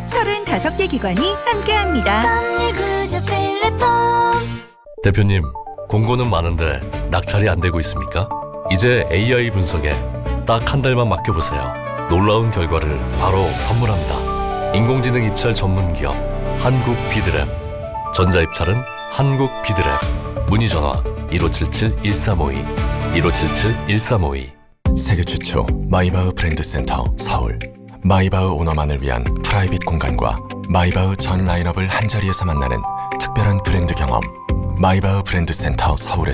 35개 기관이 함께합니다. 대표님, 공고는 많은데 낙찰이 안 되고 있습니까? 이제 AI 분석에 딱 한 달만 맡겨보세요. 놀라운 결과를 바로 선물합니다. 인공지능 입찰 전문 기업 한국 비드랩. 전자입찰은 한국 비드랩. 문의 전화 1577-1352 1577-1352. 세계 최초 마이바흐 브랜드 센터 서울. 마이바흐 오너만을 위한 프라이빗 공간과 마이바흐 전 라인업을 한자리에서 만나는 특별한 브랜드 경험. 마이바흐 브랜드 센터 서울에서